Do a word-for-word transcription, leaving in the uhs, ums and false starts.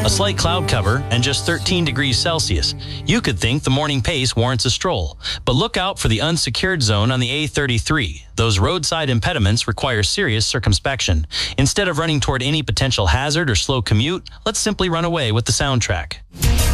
A slight cloud cover and just thirteen degrees Celsius. You could think the morning pace warrants a stroll. But look out for the unsecured zone on the A thirty-three. Those roadside impediments require serious circumspection. Instead of running toward any potential hazard or slow commute, let's simply run away with the soundtrack.